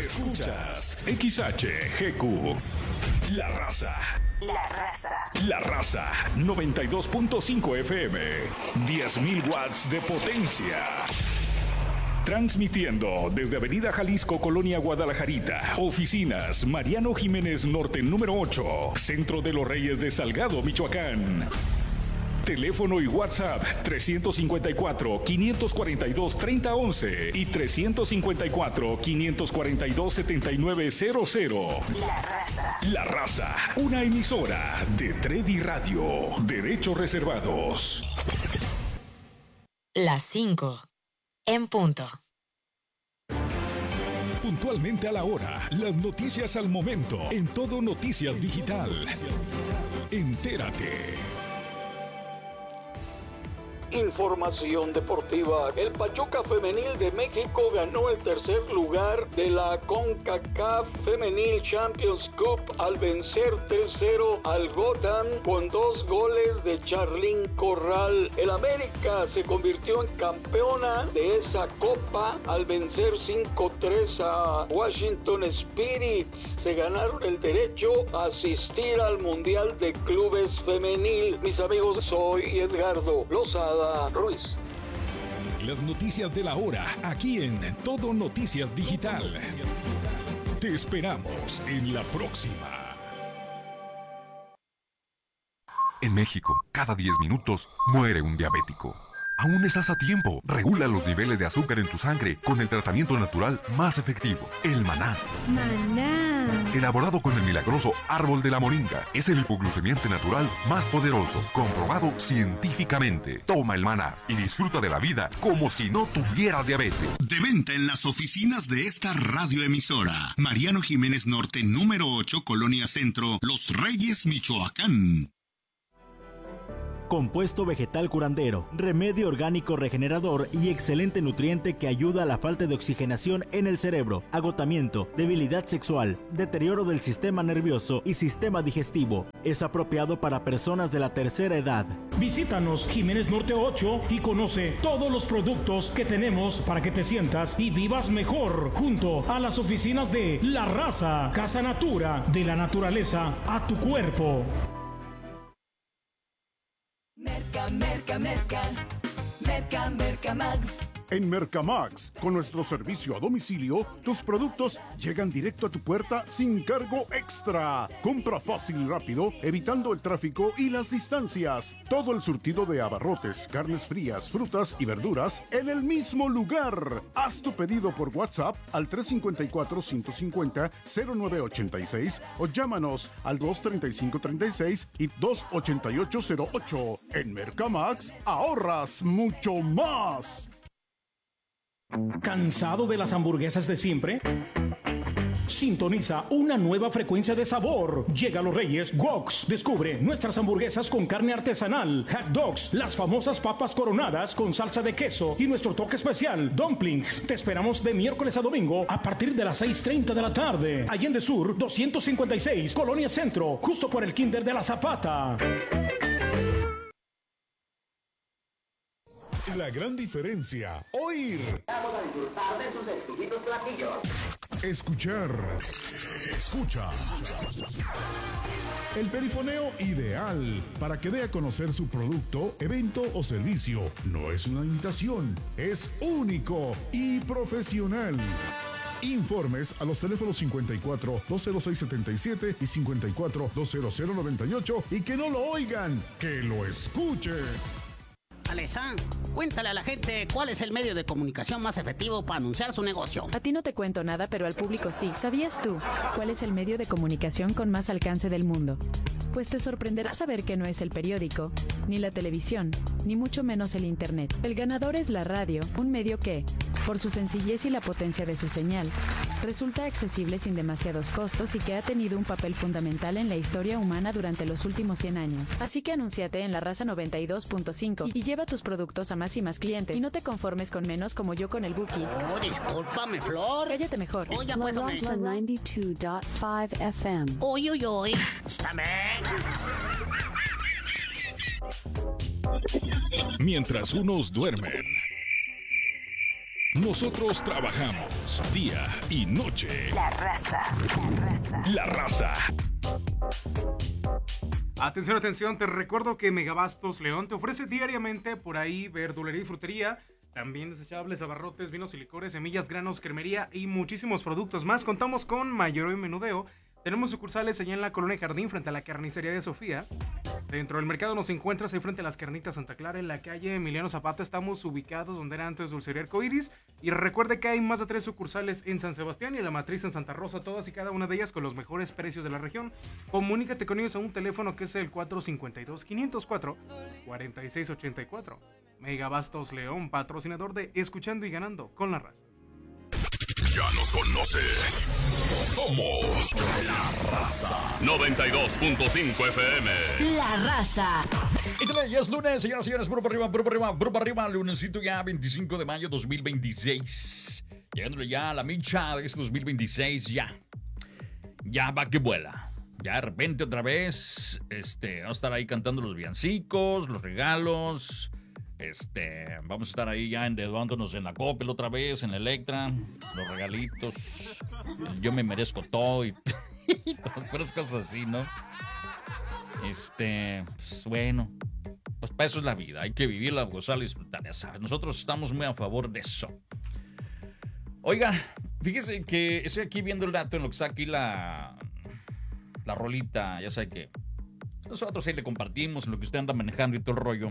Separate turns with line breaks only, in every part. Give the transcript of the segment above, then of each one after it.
Escuchas XHGQ. La Raza.
La Raza.
La Raza 92.5 FM. 10.000 watts de potencia. Transmitiendo desde Avenida Jalisco, Colonia Guadalajarita. Oficinas Mariano Jiménez Norte número 8. Centro de los Reyes de Salgado, Michoacán. Teléfono y WhatsApp 354-542-3011 y 354-542-7900.
La Raza.
La Raza, una emisora de Tredi Radio. Derechos reservados.
Las 5 en punto.
Puntualmente a la hora, las noticias al momento, en Todo Noticias Digital. Entérate.
Información deportiva. El Pachuca Femenil de México ganó el tercer lugar de la CONCACAF Femenil Champions Cup al vencer 3-0 al Gotham con 2 goles de Charlín Corral. El América se convirtió en campeona de esa copa al vencer 5-3 a Washington Spirits. Se ganaron el derecho a asistir al Mundial de Clubes Femenil. Mis amigos, soy Edgardo Lozada Ruiz.
Las noticias de la hora, aquí en Todo Noticias Digital. Te esperamos en la próxima.
En México, cada 10 minutos muere un diabético. Aún estás a tiempo. Regula los niveles de azúcar en tu sangre con el tratamiento natural más efectivo, el maná.
Maná.
Elaborado con el milagroso árbol de la moringa, es el hipoglucemiante natural más poderoso, comprobado científicamente. Toma el maná y disfruta de la vida como si no tuvieras diabetes.
De venta en las oficinas de esta radioemisora. Mariano Jiménez Norte, número 8, Colonia Centro, Los Reyes, Michoacán.
Compuesto vegetal curandero, remedio orgánico regenerador y excelente nutriente que ayuda a la falta de oxigenación en el cerebro, agotamiento, debilidad sexual, deterioro del sistema nervioso y sistema digestivo. Es apropiado para personas de la tercera edad.
Visítanos Jiménez Norte 8 y conoce todos los productos que tenemos para que te sientas y vivas mejor junto a las oficinas de La Raza, Casa Natura, de la naturaleza a tu cuerpo.
Mercamax.
En Mercamax, con nuestro servicio a domicilio, tus productos llegan directo a tu puerta sin cargo extra. Compra fácil y rápido, evitando el tráfico y las distancias. Todo el surtido de abarrotes, carnes frías, frutas y verduras en el mismo lugar. Haz tu pedido por WhatsApp al 354-150-0986 o llámanos al 235-36 y 288-08. En Mercamax, ahorras mucho más.
¿Cansado de las hamburguesas de siempre? Sintoniza una nueva frecuencia de sabor. Llega a Los Reyes Woks. Descubre nuestras hamburguesas con carne artesanal, hot dogs, las famosas papas coronadas con salsa de queso y nuestro toque especial, dumplings. Te esperamos de miércoles a domingo a partir de las 6:30 de la tarde. Allende Sur 256, Colonia Centro, justo por el Kinder de la Zapata.
La gran diferencia. Oír.
Vamos a disfrutar de sus exquisitos platillos.
Escuchar. Escucha. El perifoneo ideal para que dé a conocer su producto, evento o servicio. No es una imitación, es único y profesional. Informes a los teléfonos 54-206-77 y 54-200-98 y que no lo oigan, que lo escuchen.
Alessandra, cuéntale a la gente cuál es el medio de comunicación más efectivo para anunciar su negocio.
A ti no te cuento nada, pero al público sí. ¿Sabías tú cuál es el medio de comunicación con más alcance del mundo? Pues te sorprenderá saber que no es el periódico, ni la televisión, ni mucho menos el internet. El ganador es la radio, un medio que, por su sencillez y la potencia de su señal, resulta accesible sin demasiados costos y que ha tenido un papel fundamental en la historia humana durante los últimos 100 años. Así que anúnciate en La Raza 92.5 y lleva tus productos a más y más clientes. Y no te conformes con menos como yo con el Buki.
Oh, discúlpame, Flor.
Cállate mejor.
Oye, pues,
La Raza 92.5 FM.
Uy, uy, uy.
Mientras unos duermen, Nosotros trabajamos día y noche.
La raza.
La raza.
Atención, atención, te recuerdo que Megabastos León te ofrece diariamente por ahí verdulería y frutería, también desechables, abarrotes, vinos y licores, semillas, granos, cremería y muchísimos productos más. Contamos con mayoreo y menudeo. Tenemos sucursales allá en la Colonia Jardín, frente a la carnicería de Sofía. Dentro del mercado nos encuentras ahí frente a las Carnitas Santa Clara, en la calle Emiliano Zapata. Estamos ubicados donde era antes Dulcería Arcoiris. Y recuerde que hay más de 3 sucursales en San Sebastián y en la matriz en Santa Rosa, todas y cada una de ellas con los mejores precios de la región. Comunícate con ellos a un teléfono que es el 452-504-4684. Megabastos León, patrocinador de Escuchando y Ganando con la Raza.
Ya nos conoces. Somos La Raza. 92.5 FM.
La Raza.
Y ya es lunes, señoras y señores. Puro para arriba. Lunesito ya, 25 de mayo 2026. Llegándole ya a la micha de este 2026. Ya va que vuela. Ya de repente otra vez. Vamos a estar ahí cantando los villancicos, los regalos. Vamos a estar ahí ya endeudándonos en la Coppel otra vez, en la Electra, los regalitos, yo me merezco todo y todas cosas así, ¿no? Pues bueno, pues para eso es la vida, hay que vivirla, gozarla y disfrutar, ya sabes. Nosotros estamos muy a favor de eso. Oiga, fíjese que estoy aquí viendo el dato en lo que está aquí la rolita, ya sabe que nosotros ahí le compartimos en lo que usted anda manejando y todo el rollo.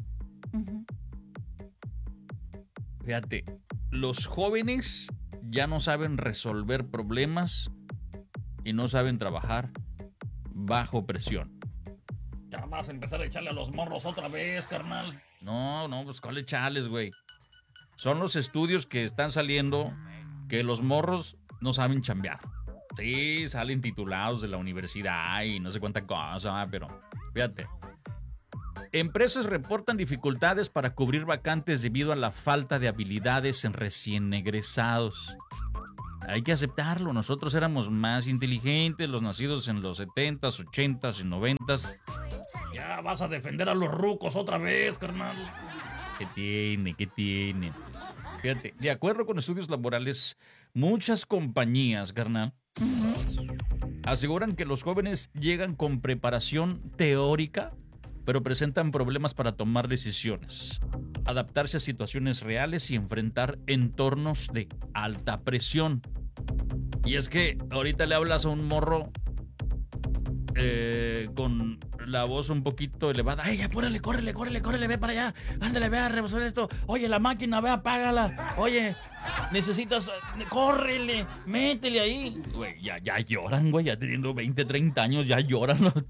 Fíjate, los jóvenes ya no saben resolver problemas y no saben trabajar bajo presión. Ya vas a empezar a echarle a los morros otra vez, carnal. No, pues ¿cuál echarles, güey? Son los estudios que están saliendo que los morros no saben chambear. Sí, salen titulados de la universidad y no sé cuánta cosa, pero fíjate. Empresas reportan dificultades para cubrir vacantes debido a la falta de habilidades en recién egresados. Hay que aceptarlo, nosotros éramos más inteligentes, los nacidos en los 70s, 80s y 90s. Ya vas a defender a los rucos otra vez, carnal. ¿Qué tiene? Fíjate, de acuerdo con estudios laborales, muchas compañías, carnal, aseguran que los jóvenes llegan con preparación teórica, pero presentan problemas para tomar decisiones, adaptarse a situaciones reales y enfrentar entornos de alta presión. Y es que ahorita le hablas a un morro con la voz un poquito elevada. ¡Ey, apúrale, córrele, ve para allá! ¡Ándale, ve a resolver esto! ¡Oye, la máquina, ve, apágala! ¡Oye, necesitas... córrele, métele ahí! Güey, ya lloran, güey, ya teniendo 20, 30 años, ya lloran los...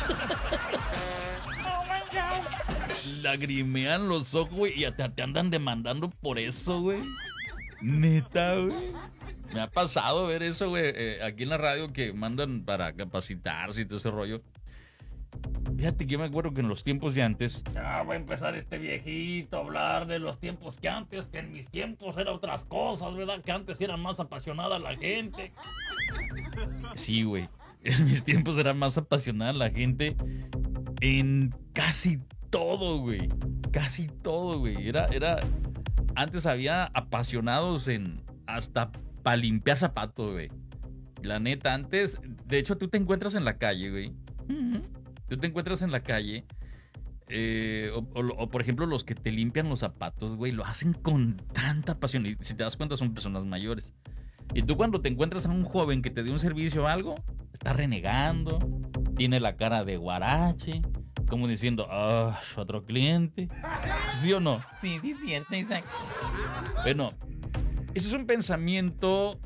Lagrimean los ojos, güey, y te andan demandando por eso, güey. Neta, güey. Me ha pasado ver eso, güey, aquí en la radio que mandan para capacitarse y todo ese rollo. Fíjate que yo me acuerdo que en los tiempos de antes... Ya voy a empezar este viejito a hablar de los tiempos que antes, que en mis tiempos eran otras cosas, ¿verdad? Que antes era más apasionada la gente. Sí, güey. En mis tiempos era más apasionada la gente en casi todo, güey. Casi todo, güey. Antes había apasionados en hasta para limpiar zapatos, güey. La neta, antes... De hecho, tú te encuentras en la calle, güey. Tú te encuentras en la calle. O por ejemplo, los que te limpian los zapatos, güey, lo hacen con tanta pasión. Y si te das cuenta, son personas mayores. Y tú cuando te encuentras a un joven que te dio un servicio o algo, está renegando, tiene la cara de guarache, como diciendo, otro cliente. ¿Sí o no? Sí, es cierto, exacto. Bueno, ese es un pensamiento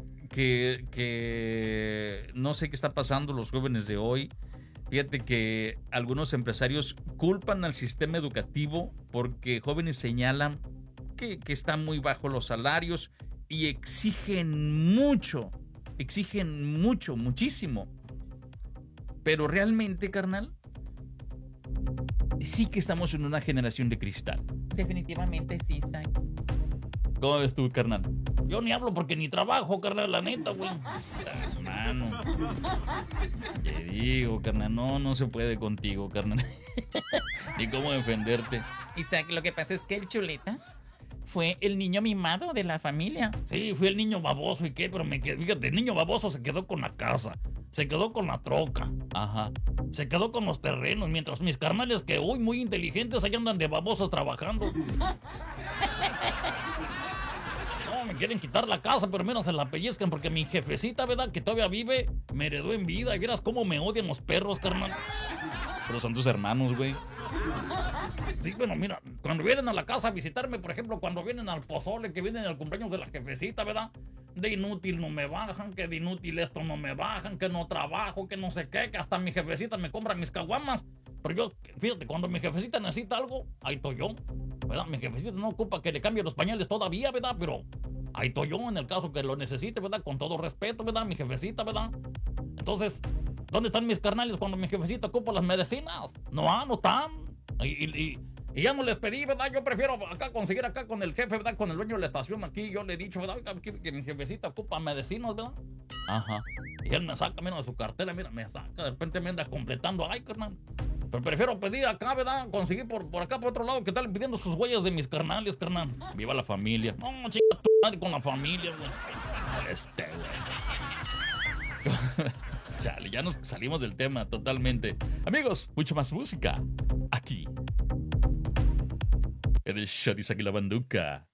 que no sé qué está pasando los jóvenes de hoy. Fíjate que algunos empresarios culpan al sistema educativo porque jóvenes señalan que están muy bajos los salarios y exigen muchísimo. Pero realmente, carnal, sí que estamos en una generación de cristal.
Definitivamente sí, Sai.
¿Cómo ves tú, carnal? Yo ni hablo porque ni trabajo, carnal, la neta, güey. Hermano. Te digo, carnal, no se puede contigo, carnal. Ni cómo defenderte.
Isaac, lo que pasa es que el Chuletas
fue el niño mimado de la familia. Sí, fui el niño baboso y qué, pero fíjate, el niño baboso se quedó con la casa, se quedó con la troca, ajá, se quedó con los terrenos, mientras mis carnales que hoy muy inteligentes ahí andan de babosos trabajando. No, me quieren quitar la casa, pero menos se la pellizcan porque mi jefecita, ¿verdad? Que todavía vive, me heredó en vida y vieras cómo me odian los perros, carnal. Pero son tus hermanos, güey. Sí, bueno, mira, cuando vienen a la casa a visitarme, por ejemplo, cuando vienen al pozole, que vienen al cumpleaños de la jefecita, ¿verdad? De inútil no me bajan, que de inútil esto no me bajan, que no trabajo, que no sé qué, que hasta mi jefecita me compra mis caguamas. Pero yo, fíjate, cuando mi jefecita necesita algo, ahí estoy yo, ¿verdad? Mi jefecita no ocupa que le cambie los pañales todavía, ¿verdad? Pero ahí estoy yo en el caso que lo necesite, ¿verdad? Con todo respeto, ¿verdad? Mi jefecita, ¿verdad? Entonces, ¿dónde están mis carnales cuando mi jefecita ocupa las medicinas? No están. Y ya no les pedí, ¿verdad? Yo prefiero acá conseguir acá con el jefe, ¿verdad? Con el dueño de la estación aquí. Yo le he dicho, ¿verdad? Que mi jefecita ocupa medicinas, ¿verdad? Ajá. Y él me saca, mira, de su cartera, mira, me saca. De repente me anda completando. Ay, carnal. Pero prefiero pedir acá, ¿verdad? Conseguir por acá, por otro lado, que tal pidiendo sus huellas de mis carnales, carnal. Viva la familia. No, chica, tu madre con la familia, güey. Güey. Chale, ya nos salimos del tema totalmente. Amigos, mucho más música aquí en el show de Isaac y la Banduca.